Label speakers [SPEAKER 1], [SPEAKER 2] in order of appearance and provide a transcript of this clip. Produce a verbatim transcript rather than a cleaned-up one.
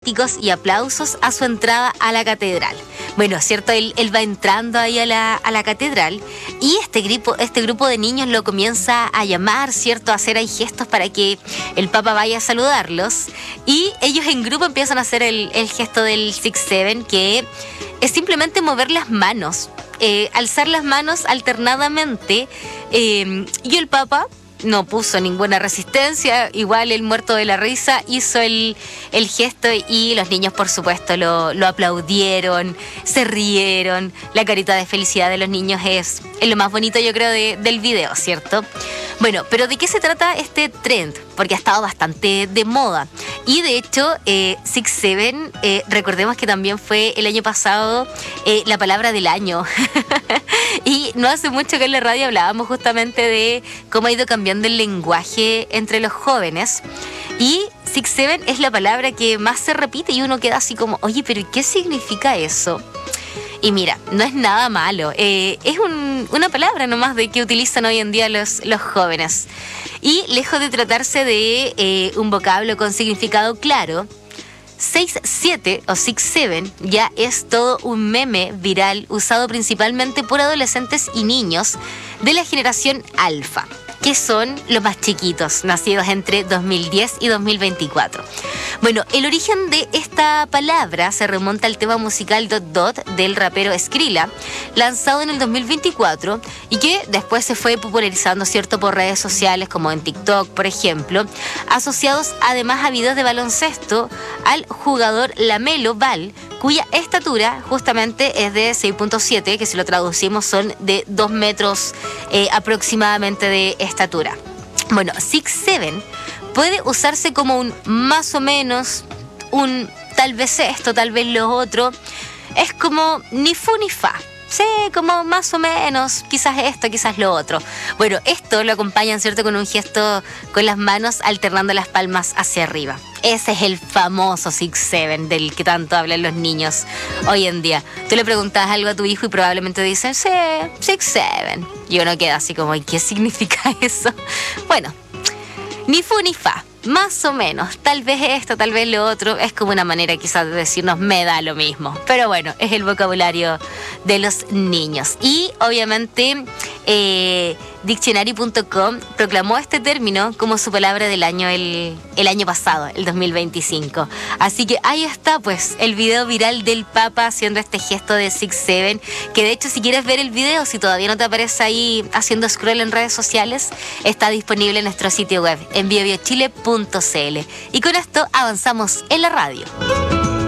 [SPEAKER 1] cánticos y aplausos a su entrada a la catedral. Bueno, cierto, él, él va entrando ahí a la, a la catedral y este grupo, este grupo de niños lo comienza a llamar, cierto, a hacer ahí gestos para que el Papa vaya a saludarlos, y ellos en grupo empiezan a hacer el, el gesto del six seven, que es simplemente mover las manos, eh, alzar las manos alternadamente, eh, y el Papa no puso ninguna resistencia, igual el muerto de la risa hizo el, el gesto y los niños por supuesto lo, lo aplaudieron, se rieron. La carita de felicidad de los niños es, es lo más bonito, yo creo, de, del video, ¿cierto? Bueno, pero ¿de qué se trata este trend? Porque ha estado bastante de moda. Y de hecho, eh, six seven, eh, recordemos que también fue el año pasado eh, la palabra del año. Y no hace mucho que en la radio hablábamos justamente de cómo ha ido cambiando el lenguaje entre los jóvenes. Y six seven es la palabra que más se repite y uno queda así como, oye, pero ¿qué significa eso? Y mira, no es nada malo, eh, es un, una palabra nomás de que utilizan hoy en día los, los jóvenes. Y lejos de tratarse de eh, un vocablo con significado claro, seis siete o six seven ya es todo un meme viral usado principalmente por adolescentes y niños de la generación alfa, que son los más chiquitos, nacidos entre dos mil diez y dos mil veinticuatro. Bueno, el origen de esta palabra se remonta al tema musical Dot Dot del rapero Skrilla, lanzado en el dos mil veinticuatro y que después se fue popularizando, ¿cierto?, por redes sociales como en TikTok, por ejemplo, asociados además a videos de baloncesto al jugador Lamelo Ball, cuya estatura justamente es de seis punto siete, que si lo traducimos son de dos metros eh, aproximadamente de estatura. Bueno, six seven puede usarse como un más o menos, un tal vez esto, tal vez lo otro. Es como ni fu ni fa. Sí, como más o menos, quizás esto, quizás lo otro. Bueno, esto lo acompañan, ¿cierto?, con un gesto con las manos alternando las palmas hacia arriba. Ese es el famoso six seven del que tanto hablan los niños hoy en día. Tú le preguntas algo a tu hijo y probablemente dicen, sí, six seven. Y uno queda así como, ¿y qué significa eso? Bueno, ni fu ni fa. Más o menos, tal vez esto, tal vez lo otro, es como una manera quizás de decirnos me da lo mismo. Pero bueno, es el vocabulario de los niños. Y obviamente eh, Dictionary punto com proclamó este término como su palabra del año el, el año pasado, el dos mil veinticinco. Así que ahí está pues el video viral del Papa haciendo este gesto de six seven, que de hecho si quieres ver el video, si todavía no te aparece ahí haciendo scroll en redes sociales, está disponible en nuestro sitio web en bio bio chile punto c l. Y con esto avanzamos en la radio.